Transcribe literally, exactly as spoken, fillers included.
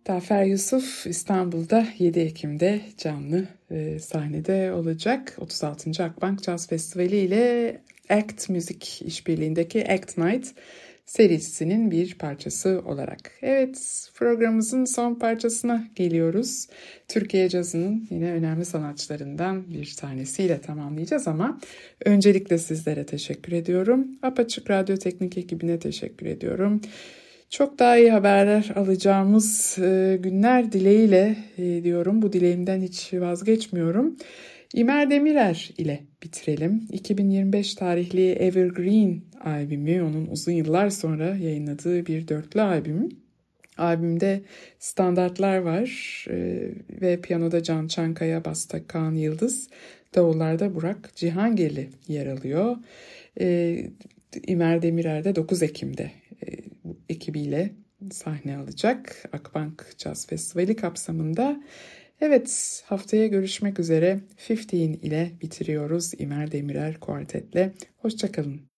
Tafer Yusuf İstanbul'da yedi Ekim'de canlı e, sahnede olacak. otuz altıncı Akbank Caz Festivali ile Act Müzik işbirliğindeki Act Night serisinin bir parçası olarak. Evet, programımızın son parçasına geliyoruz. Türkiye cazının yine önemli sanatçılarından bir tanesiyle tamamlayacağız ama öncelikle sizlere teşekkür ediyorum. Apaçık Radyo Teknik ekibine teşekkür ediyorum. Çok daha iyi haberler alacağımız e, günler dileğiyle e, diyorum. Bu dileğimden hiç vazgeçmiyorum. İmer Demirer ile bitirelim. iki bin yirmi beş tarihli Evergreen albümü, onun uzun yıllar sonra yayınladığı bir dörtlü albüm. Albümde standartlar var e, ve piyanoda Can Çankaya, basta Kaan Yıldız, davullarda Burak Cihangirli yer alıyor. E, İmer Demirer de dokuz Ekim'de e, ekibiyle sahne alacak Akbank Caz Festivali kapsamında. Evet, haftaya görüşmek üzere. on beş ile bitiriyoruz İmer Demirer Kuartet'le. Hoşça kalın.